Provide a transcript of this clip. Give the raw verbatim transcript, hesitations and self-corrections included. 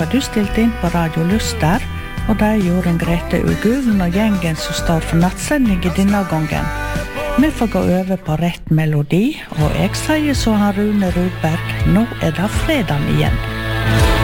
har du stilt inn på Radio Luster, og det er Jorunn Grete Ugulen og gjengen som står for nattsending i denne gangen. Vi får gå over på rett melodi, og jeg sier så han Rune Rudberg, nå er det fredag igjen.